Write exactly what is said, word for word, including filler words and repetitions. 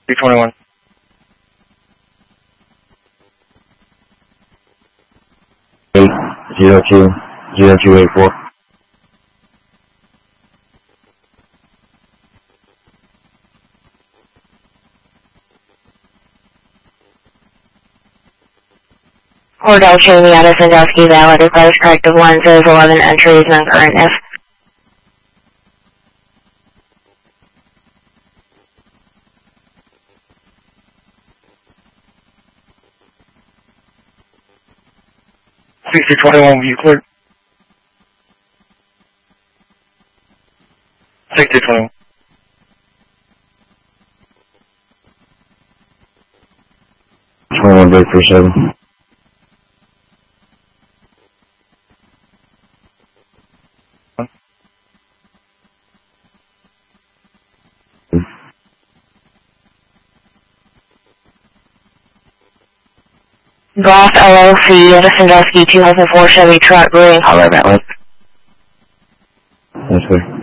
three twenty-one. eight zero two zero two eight four. Cordell Chamiata Sandusky valid requires corrective lenses, eleven entries, non-current if. sixty twenty-one, view clear. sixty twenty-one. twenty-one break for seven. Goff L L C at a Sandusky two thousand four Chevy truck, green color Bentley. That's good.